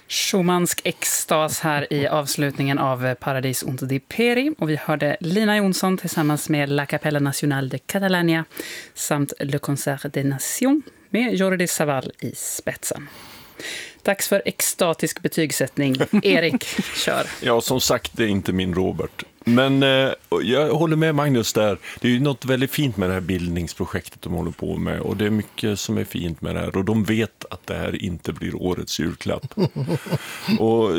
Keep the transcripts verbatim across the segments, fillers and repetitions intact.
Schumannsk extas här i avslutningen av Paradis und die Peri. Och vi hörde Lina Jonsson tillsammans med La Capella Nacional de Catalunya samt Le Concert des Nations med Jordi Savall i spetsen. Dags för extatisk betygssättning. Erik, kör. Ja, som sagt, det är inte min Robert. Men eh, jag håller med Magnus där. Det är ju något väldigt fint med det här bildningsprojektet de håller på med. Och det är mycket som är fint med det här. Och de vet att det här inte blir årets julklapp. och,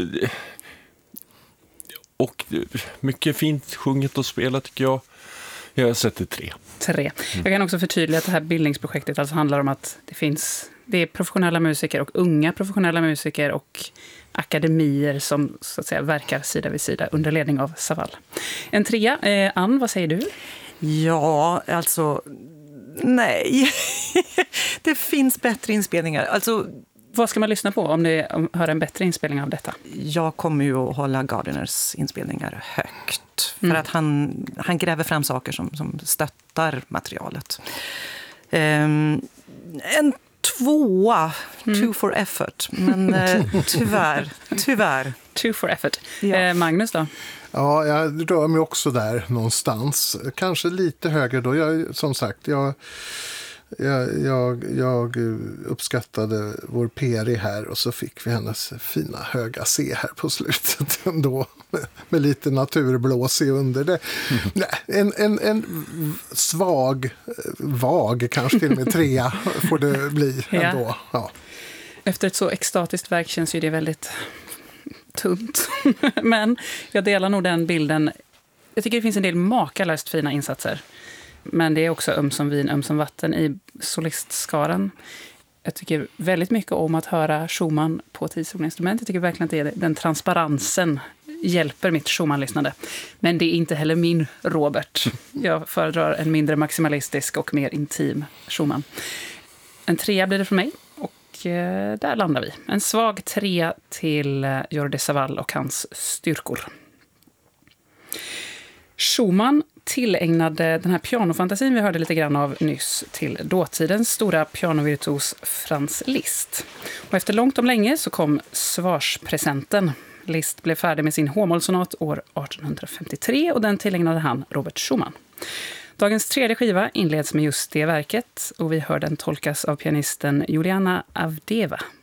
och mycket fint sjunget och spelat tycker jag. Jag sätter tre. Tre. Jag kan också förtydliga att det här bildningsprojektet alltså handlar om att det finns... Det är professionella musiker och unga professionella musiker och akademier som så att säga verkar sida vid sida under ledning av Savall. En trea. Eh, Ann, vad säger du? Ja, alltså nej. Det finns bättre inspelningar. Alltså, vad ska man lyssna på om det om, hör en bättre inspelning av detta? Jag kommer ju att hålla Gardiners inspelningar högt. För Mm. att han, han gräver fram saker som, som stöttar materialet. Um, en tvåa, mm. two for effort. Men eh, tyvärr, tyvärr. Two for effort. Ja. Eh, Magnus då? Ja, jag rör mig också där någonstans. Kanske lite högre då. Jag, som sagt, jag, jag, jag, jag uppskattade vår Peri här och så fick vi hennes fina höga C här på slutet ändå. Med, med lite naturblås i under det. Mm. Nej, en, en, en svag, vag, kanske till och med trea får det bli ändå. Ja. Ja. Efter ett så extatiskt verk känns ju det väldigt tunt. Men jag delar nog den bilden. Jag tycker det finns en del makalöst fina insatser. Men det är också öm som vin, öm som vatten i solistskaran. Jag tycker väldigt mycket om att höra Schumann på tidsinstrument. Jag tycker verkligen att det är den transparensen hjälper mitt Schumann-lyssnande. Men det är inte heller min Robert. Jag föredrar en mindre maximalistisk och mer intim Schumann. En trea blir det för mig. Och eh, där landar vi. En svag trea till eh, Jordi Savall och hans styrkor. Schumann tillägnade den här pianofantasin vi hörde lite grann av nyss till dåtidens stora pianovirtuos Franz Liszt. Och efter långt om länge så kom svarspresenten. Liszt blev färdig med sin H-mollsonat år arton femtiotre och den tillägnade han Robert Schumann. Dagens tredje skiva inleds med just det verket och vi hör den tolkas av pianisten Juliana Avdeva.